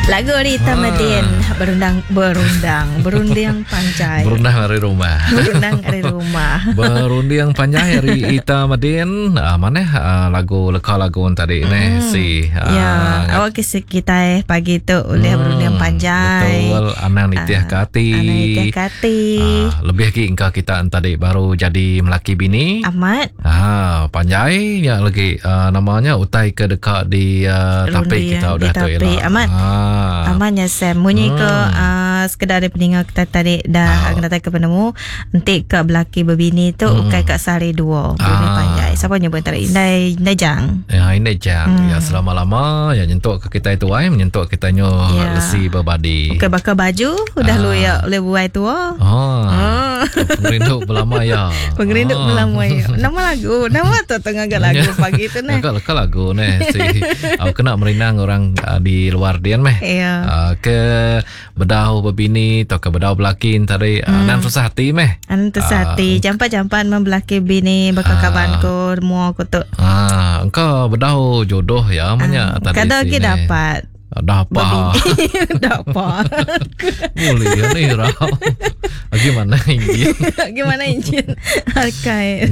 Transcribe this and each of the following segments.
Lagu Rita Medin berundang panjai. Berundang dari rumah. Berundang dari rumah. Berundang panjai dari Rita Medin. Mana lagu lagu tadi ni si. Ya, awak kisah kita pagi tu oleh berundang panjai. Betul. Anang Nitiah Kati. Lebih lagi engkau kita tadi baru jadi melaki bini. Amat. Panjai ya lagi namanya utai ke dekat di tapi kita udah tu ialah. Amat. Amatnya Sam. Munyi ke sekedar ada peninggal kita tadi dah kena ke penemu nanti ke belaki berbini tu ukai kat sari dua bini panjai. Siapa nyebut tadi? Indai jang. Ya indai jang. Ya selama-lama ya nyentuk ke kita itu ai menyentuk kita nyo lesi berbadi. Ukai bakal baju udah lu ya oleh buai tu. Pengerinduk berlama ya. Pengerinduk berlama ya. Nama lagu, nama tu tengah lagu pagi tu ni. Ke lagu ni si aku kena merinang orang di luar dian meh. Ke bedau berbini atau ke bedau belakin tadi nan susah hati meh. Nan susah hati. Jampan membelaki bini bakal kaban ko semua ko tu. Engkau bedau jodoh ya namanya tadi. Kadang kita dapat. Dapat. Dapat. Boleh ya ni rau. Gimana Injin? Gimana Injin? Harkai.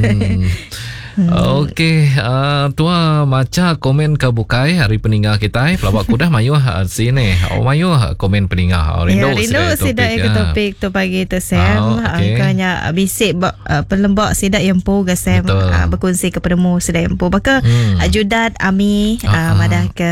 Okey, tua maca komen ke bukai hari peninggal kita. Pelawak kuda mayu sini. Mayu komen peninggal. Rindu sidak ke topik tu pagi tu Sam. Angkanya bisik pelembak sidak yang pu ke Sam. Berkongsi kepadamu sidak yang pu. Baka Judat Ami madah ke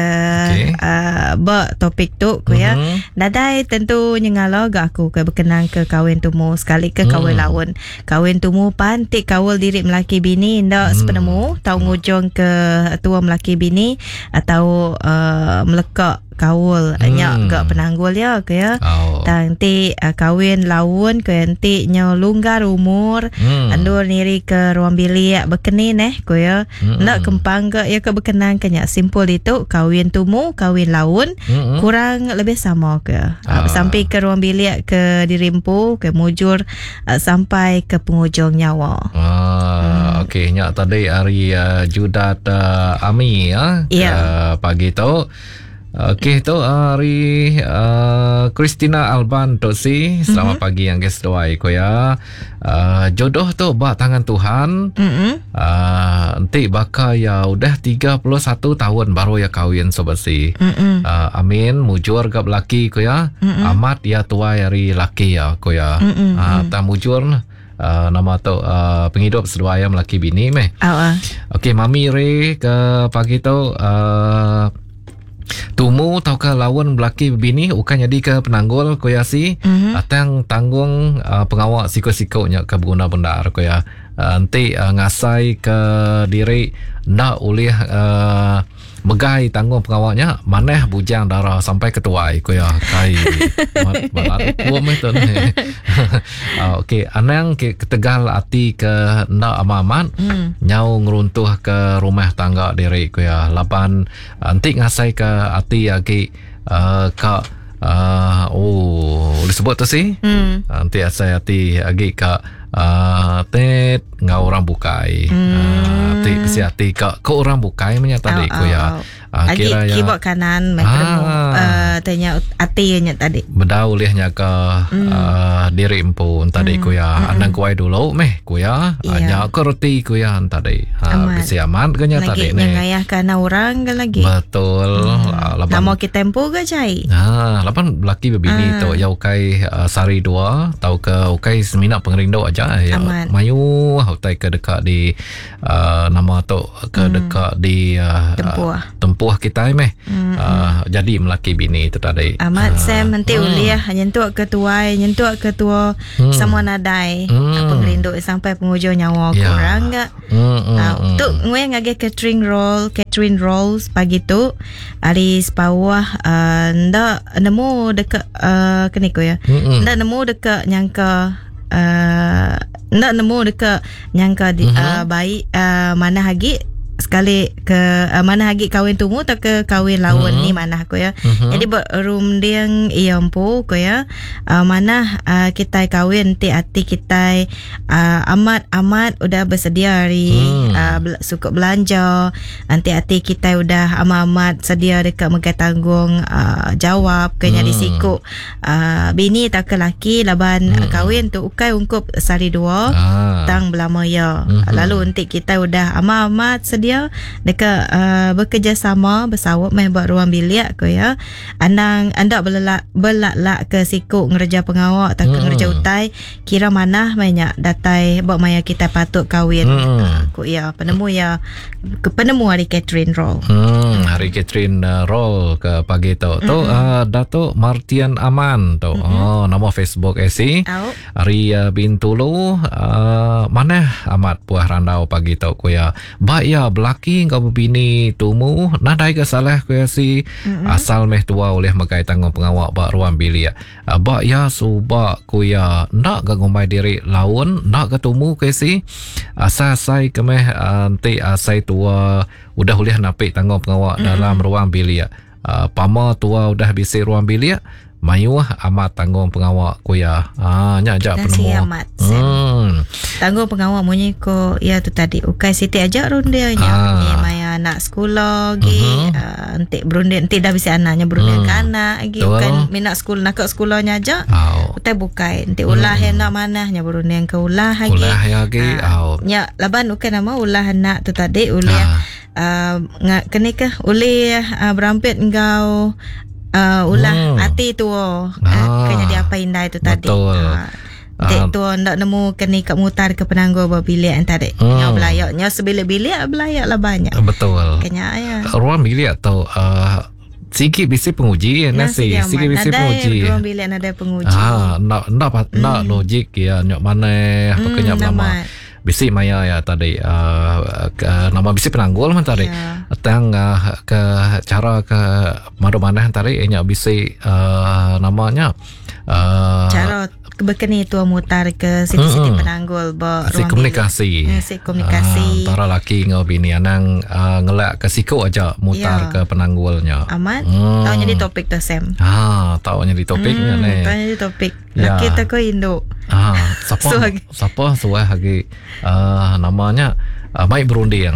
bak topik tu ku ya. Nadai tentu nyengalo gak aku ke berkenan ke kahwin tumu sekali ke kahwin lawan. Kahwin tumu pantik kawal diri melaki bini ndak sepenemu tahu ngujung ke tua melaki bini atau melekak kawul nyak gak penanggul ya ke ya nanti kahwin lawan ke nanti nyo longgar umur andur niri ke ruang bilik berkenin ke ya nak kempang ke ya ke berkenan ke nyak simpul itu kahwin tumu kahwin lawan kurang lebih sama ke sampai ke ruang bilik ke dirimpu ke mujur sampai ke penghujung nyawa. Okey nyak tadi hari Judat Ami ya pagi tu. Okey tu hari Christina Alban tu si selamat pagi yang guys doai ko ya. Jodoh tu bah tangan Tuhan. Nanti bakal ya udah 31 tahun baru ya kahwin sobat si. Amin mujur gap laki ko ya. Amat ya tuai hari laki ya ko ya. Ta mujur nama tu penghidup sedua ayam laki bini meh. Okey mami re ke pagi tu tumu tau ke lawan belaki bini ukan jadi ke penanggul koyasi atang tanggung pengawal siko-sikonya ke berguna benda ko ya nanti ngasai ke diri ndak boleh megai tanggung pengawalnya maneh bujang darah sampai ketuai ko ya kai balat kuom itu ni. Okey anang ke ketegal ati ke ndak amaman nyau ngeruntuh ke rumah tangga diri ko ya lapan nanti ngasai ke ati lagi ka disebut tu si nanti asai ati lagi ka tet ngau orang bukai hati ke orang bukai menyata ko ya kira ya kibok kanan tanya atinya tadi bedau lehnya ke diri empu tadi ko ya anang kuai dulu meh ko ya nya ko roti ko ya tadi bisi aman ko nya tadi ni ngayah kana orang kan lagi betul namo kita tempo ke cai lapan laki berbini tu ya ukai sari dua tau ke ukai semina pengerindu aja ya mayu utai ke dekat di nama tu ke dekat di tempuh kita meh jadi melaki bini tu tadi amat Sam nanti uliah nyentuh ketua sama nadai pengerindu sampai penghujung nyawa kurang enggak tu gue ngage catering rolls pagi tu hari bawah ndak nemu dekat keniko ya ndak nemu dekat nyangka nak nemu dekat nyangka baik mana hagi sekali ke mana hagi kahwin tumu tak ke kahwin lawan ni mana ko ya. Jadi berum diang iampu ko ya mana kita kahwin ti ati kita amat udah bersedia hari suka belanja nanti ati kita udah amat sedia dekat megai tanggung jawab kena disiku bini tak ke laki laban kahwin tu ukai ungkup sari dua tang belama ya. Lalu nanti kita udah amat sedia dekat bekerjasama bersawap mai buat ruang bilik ko ya. Anda belak ke siku ngerja pengawak tak ke ngerja utai kira mana banyak datai buat maya kita patut kahwin ko ya penemu ya penemu hari Catherine Roll. Hari Catherine Roll ke pagi tu. Tu Datuk Martian Aman tu. Nama Facebook esi. Hari Bintulu mana amat puah randau pagi tu ko ya. Baik ya belaki kau bini tumu nadai ke salah ko ya si asal meh tua oleh makai tanggung pengawak bak ruang bilik. Bak ya subak ko ya nak ke ngomai diri lawan nak ke tumu ke si asai ke meh nanti asai tua udah boleh napik tanggung pengawak dalam ruang bilik. Pama tua udah bisi ruang bilik mayuah amat tanggung pengawak ko ya. Nya ajak penemu. Tanggung pengawak munyi ko ya tu tadi ukai siti ajak rundia nya maya anak sekolah gi entik berunding entik dah bisa anaknya berunding ke anak gi kan minat sekolah nak ke sekolahnya ajak utai bukai entik ulah nak manahnya berunding ke ulah lagi nya laban ukai nama ulah anak tu tadi ulah kena ke ulih berampit engkau ulah hati tu kena diapa indai tu tadi. Dek tu nak nemu kena kat mutar ke penangguh bilik antara nya belayaknya sebilik-bilik belayak lah banyak. Betul. Kenya ya. Ruang bilik tu sikit bisi penguji nasi sikit bisi penguji. Ruang bilik ada penguji. Nak logik ya nyok mana pakenya lama. Bisi maya ya tadi nama bisi penanggul man tadi tang ke cara ke mana tadi nya bisi namanya cara bekeni tu mutar ke siti-siti penanggul si komunikasi antara laki ngau bini anang ngelak ke siku aja mutar ke penanggulnya amat taunya di topik tu Sam taunya di topiknya ni taunya di topik laki tak ko Indo siapa suai lagi namanya Mai berunding.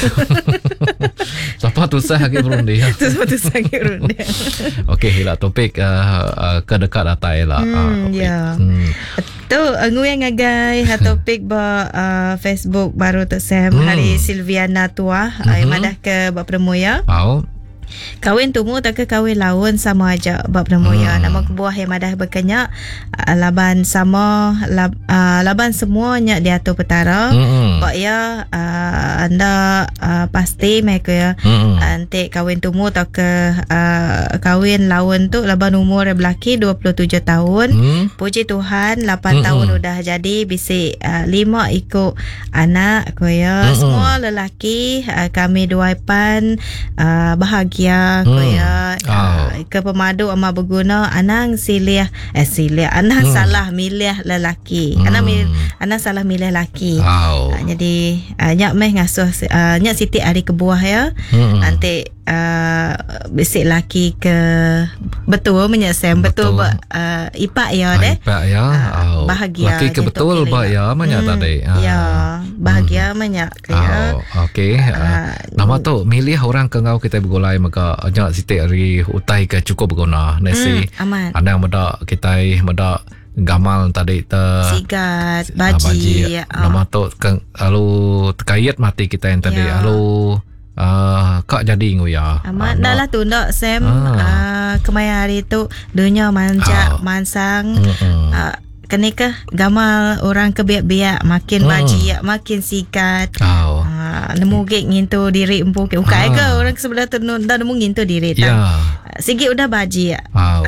Siapa tu sah lagi berunding. Siapa tu sah lagi berunding. Okey, hilang topik ke dekat atai lah. Ya. Tu nguyen ngagai topik ba Facebook baru tu Sam hari Silviana tua madah ke bab premoya. Kahwin tumu tak ke kahwin lawan sama aja bab premoya. Nama kebuah yang madah berkenyak laban sama laban semuanya diatur petara. Bak ya anda pasti mereka ya nanti kahwin tumu tak ke kahwin lawan tu laban umur belaki 27 tahun. Puji Tuhan 8 tahun udah jadi bisi 5 ikut anak ko ya. Semua lelaki kami duaipan bahagia ko ya. Ke pemadu ama berguna anang silih anang salah milih lelaki. Anang salah milih lelaki. Jadi nyak meh ngasuh nyak siti hari kebuah ya. Nanti bisik laki ke betul menyesem betul ipak ya deh. Ipak ya. Bahagia. Laki ke betul ba ya manya tadi. Ya, bahagia manya ya. Okey. Nama tu milih orang ke ngau kita bergolai maka nyak siti hari utai ke cukup berguna nasi. Andang meda kita meda gamal tadi sigat baji nama tu lalu terkait mati kita yang tadi lalu kak jadi nguya amat dah lah tu ndak Sam kemaya hari tu dunia manja mansang kenikah gamal orang kebiak-biak makin baji makin sikat nemu gig ngintu diri empu ke ukai ke orang sebelah tu dah nemu ngintu diri sikit udah baji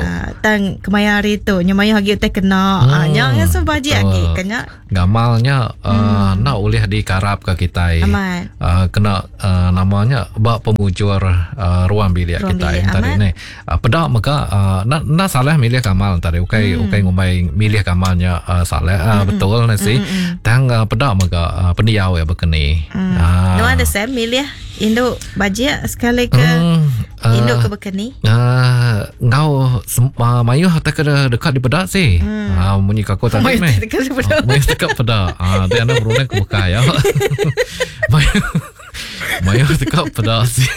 tang kemayari tu nyamaya hagi utai kena nya so baji hagi kena gamalnya nak boleh dikarap ke kita kena namanya bak pemujur ruang bilik kita tadi ni pedak maka nak salah milih gamal tadi ukai ngumai milih gamalnya salah betul nasi tang pedak maka pendiau ya bekeni no ada saya milih induk baji sekali ke induk ke bekeni ngau mayuh tak dekat di pedak sih bunyi kaku tadi meh mayuh dekat pedak dia anak berulang ke buka ya mayuh dekat pedak sih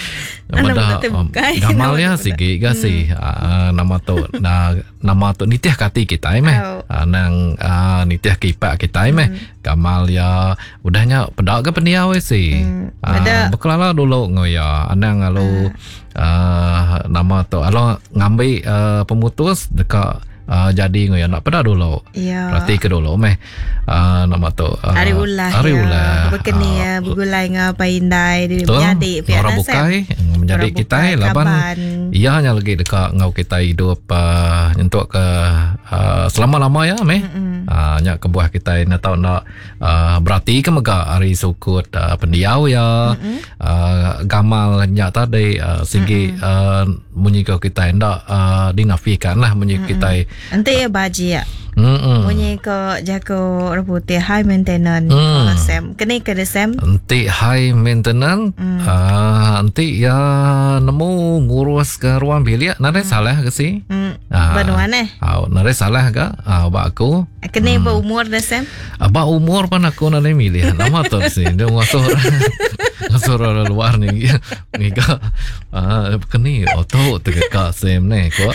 gamalnya sigi gasi nama tu nitiah kati kita meh nang nitiah kipak kita meh gamal ya udahnya pedak ke pendiau sih bekelala dulu ngoya anang lalu nama tu alo ngambil pemutus dekat jadi ngoya nak pada dulu berarti ke dulu meh nama tu hari ulah bekeni ya begulai ngapa indai jadi orang bukai menjadi kita laban ia hanya lagi dekat ngau kita hidup untuk ke selama-lama ya meh nyak kebuah kita nak tahu nak berarti ke mega hari sukut pendiau ya gamal nyak tadi segi munyi ke kita hendak dinafikan lah munyi kita nanti ya baji ya munyi ko jako reputi high maintenance sem kene ke sem nanti high maintenance nanti ya nemu ngurus ke ruang bilik nare salah ke si benuan nare salah ke ba aku kene ba umur dah sem ba umur pan aku nare milih nama tu si dia masuk luar ni ngiga kene auto tegak sem ne ko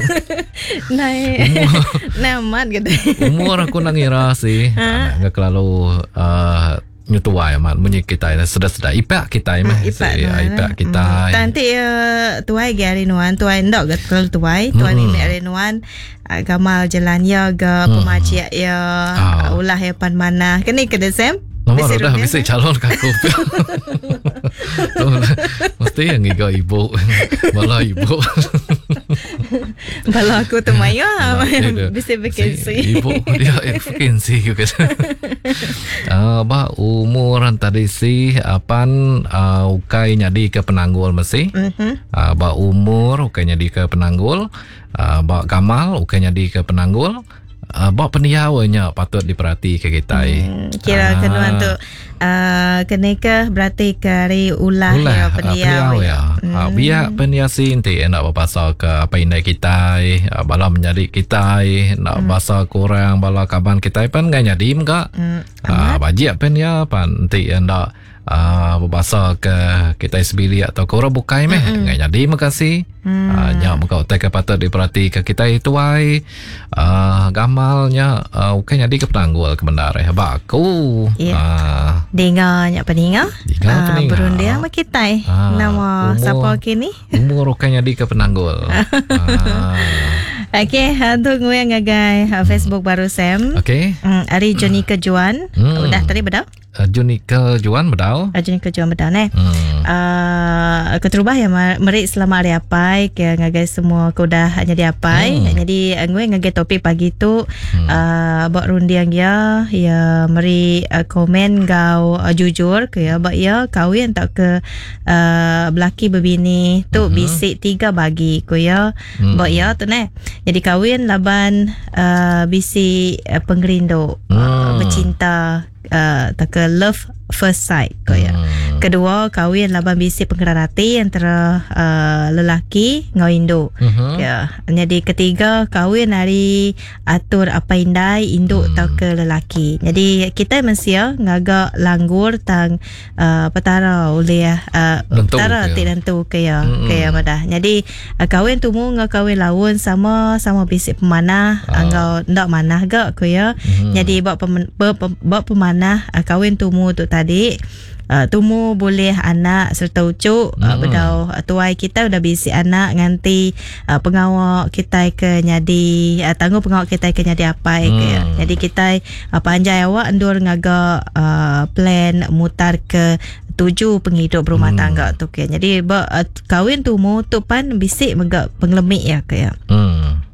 namat gitu umur aku nangira sih enggak terlalu nyutuai amat munyi kita sudah ipak kita ipak kita nanti tuai gari nuan tuai ndak gatal tuai ni mere nuan gamal jalan ya ga pemaci ya ulah ya pan mana kene ke desem nomor dah bisa calon kaku mesti yang ngiga ibu malah ibu malah aku tu maya bisa vacancy ibu dia vacancy juga ba umuran tadi sih apan ukai nyadi ke penanggul mesti ba umur ukai nyadi ke penanggul ba gamal ukai nyadi ke penanggul bawa pendiawanya patut diperhati ke kita kira kenuan tu keneka berarti kari ulah ya pendiau ya biar pendiasi inti nak berpasal ke apa indai kita bala menjadi kita nak bahasa kurang bala kaban kita pan ngai nyadi enggak bajik pendia pan inti nak berbahasa ke kita sebili atau korang bukai meh ngai jadi makasih nya muka utai ke patut diperhati ke kita itu ai gamalnya ukai jadi ke penanggul ke benar baku dengar nya peninga berundia sama kita nama siapa kini umur ukai jadi ke penanggul okey untuk ngoyang ngagai Facebook baru Sam okey hari Johnny Kejuan udah tadi bedak Johnny Kejuan bedau ne keterubah ya merik selama hari apai ke ngagai semua ko dah hanya diapai jadi ngwe ngagai topik pagi tu bak rundiang ya meri komen gau jujur ke ya bak ya kahwin tak ke belaki berbini tu bisik 3 bagi ko ya bak ya tu ne jadi kahwin laban bisik pengerindo bercinta tak ke love first sight ko ya. Kedua kahwin laban bisik pengerarati antara lelaki ngau induk ya. Jadi ketiga kahwin hari atur apa indai induk tau ke lelaki. Jadi kita manusia ngagak langgur tang petara oleh petara tentu ke ya madah. Jadi kahwin tu mu ngau kahwin lawan sama bisik pemanah ngau ndak manah gak ko ya. Jadi bab pemanah kahwin tu mu tu tadi tumu boleh anak serta ucuk bedau tuai kita udah bisi anak nganti pengawak kita ke nyadi tangguh pengawak kita ke nyadi apa ke jadi kita panjai awak endur ngaga plan mutar ke 7 penghidup berumah tangga tu ke jadi kahwin tumu tu pan bisik megak penglemik ya ke ya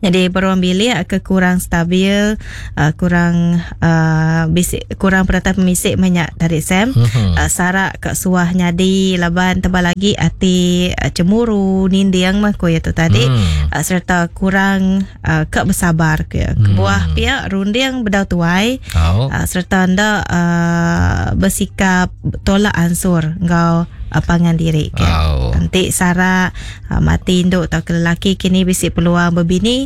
Jadi beruang bilik kurang stabil, kurang bisik, kurang perata pemisik banyak dari Sam. Sarak kat suah nyadi laban tebal lagi ati cemburu nindiang mah ko ya tu tadi. Serta kurang kek bersabar ke buah pihak rundiang bedau tuai. Serta anda bersikap tolak ansur ngau pangan diri ke. Nanti Sarah mati induk atau ke lelaki kini bisik peluang berbini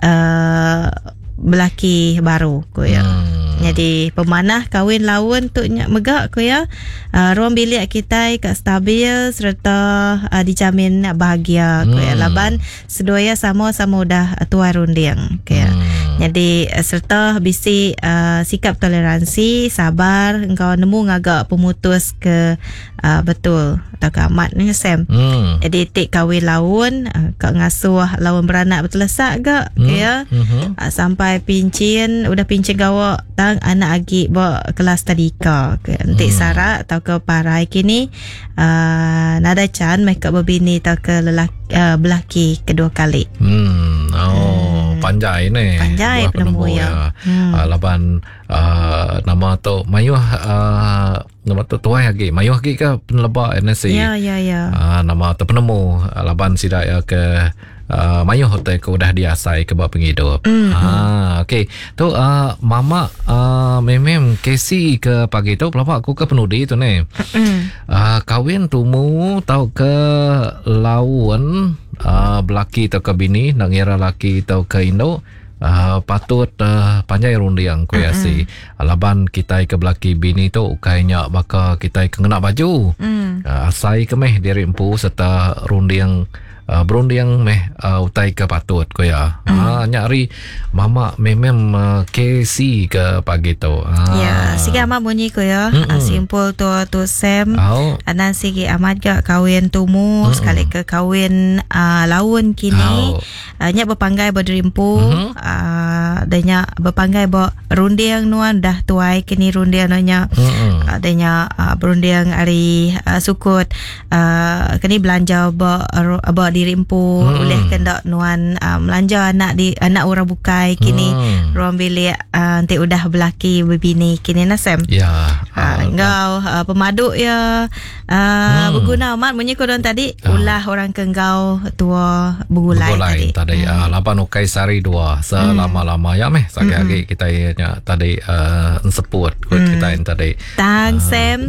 belaki baru ko ya. Jadi pemanah kahwin lawan tu nyak megak ko ya. Ruang bilik kita kat stabil serta dijamin bahagia ko ya. Laban sedoya sama-sama dah tuai rundiang ko ya. Jadi serta bisi sikap toleransi, sabar, engkau nemu ngagak pemutus ke betul atau ke amat ni Sam. Jadi tik kahwin lawan kak ngasuh lawan beranak betul lesak gak ya. Sampai pincin udah pincin gawak tang anak agi bawa kelas tadika ke entik sarak atau ke parai kini nada can mereka berbini atau ke belaki kedua kali. Panjai ni. Panjai penemu ya. Laban nama tu mayuh nama tu tuai lagi. Mayuh lagi ke penelebak NSC. Ya. Nama tu penemu laban sidak ya ke mayuh hotel ke udah diasai ke bab penghidup. Okey. Tu mama memang kesi ke pagi tu pelapa aku ke penudi tu ni. Kawin tumu tau ke lawan belaki tau ke bini nak ngira laki tau ke Indo patut panjai rundiang kuyasi. Laban kita ke belaki bini tu kayaknya baka kita kena baju asai ke meh diri empu serta rundiang berundiang meh utai ke patut ko ya. Nyari mama memang kesi ke pagi tu. Ya, sikit amat bunyi ko ya. Simpul tu Sam. Anan sikit amat gak kawin tumu sekali ke kawin lawan kini. Nyak berpanggai berderimpu. Danya berpanggai berundiang nuan dah tuai kini rundiang nanya. Danya berundiang hari sukut kini belanja diri empu oleh kendak nuan belanja anak orang bukai kini ruang bilik nanti udah belaki berbini kini Nasem. Ya. Engkau pemaduk ya berguna amat bunyi kodon tadi ulah orang ke engkau tua bergulai tadi. Lapan ukai sari dua selama-lama ya meh sakit kita nya tadi sebut kita yang tadi tang Sam.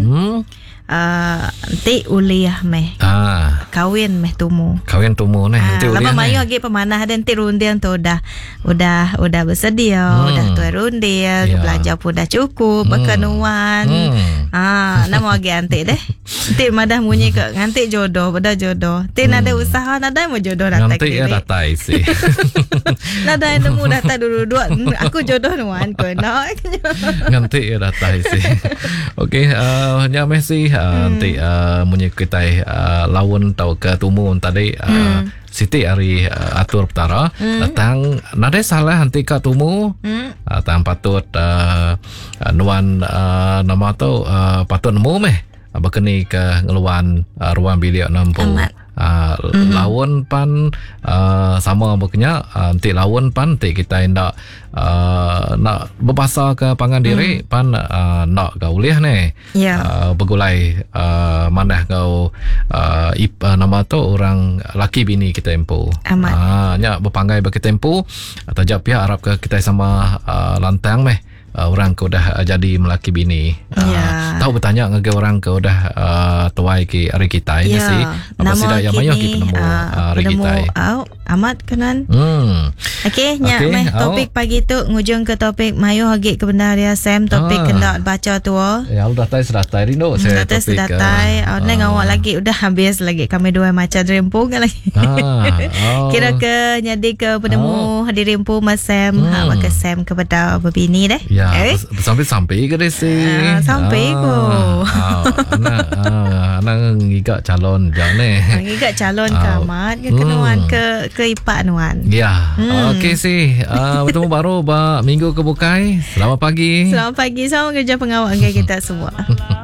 Nanti uliah meh kawin meh tumu nih nanti uliah lama mayu lagi pemanah dan nanti rundiang tu udah bersedia udah tuai rundiang belanja pun dah cukup berkenuan nama lagi nanti deh nanti madah bunyi ke nanti jodoh pada jodoh nanti nada usaha nada mau jodoh datang nanti ya datai sih nada yang nemu data dua aku jodoh nuan ko nak nanti ya datai sih. Okey nya mesti nanti munyi kita lawan tau ke tumu tadi Siti hari atur petara datang nada salah nanti ke tumu tang patut nuan nama tu patut nemu meh berkeni ke ngeluan ruang bilik nampu lawan pan sama berkenya nanti lawan pan nanti kita nak berbahasa ke pangan diri pan nak kau liah ni bergulai mana kau nama tu orang laki bini kita empu nya berpanggai bagi tempu atau jap pihak Arab ke kita sama lantang meh orang ke udah jadi melaki bini. Tahu bertanya ngege orang ke udah tuai ke hari kita ini sih. Apa sih dah yang mayu kita penemu hari kita. Amat kenan. Okey, nyak meh topik pagi tu ngujung ke topik mayu hagi kebenaran Sam topik kena baca tu. Ya udah sedatai rindu saya topik. Sedatai. Neng awak lagi udah habis lagi kami dua macam rempung lagi. Kira ke jadi ke penemu hadirempu Mas Sam maka Sam kepada berbini deh. Ya, sampai ke deh sih. Sampai ko. Anak ngigak calon jangan. Ngigak calon kamat ke kenuan ke ipak nuan. Ya. Okey sih. Bertemu baru minggu kebukai. Selamat pagi. Selamat pagi. Selamat kerja pengawal kita semua.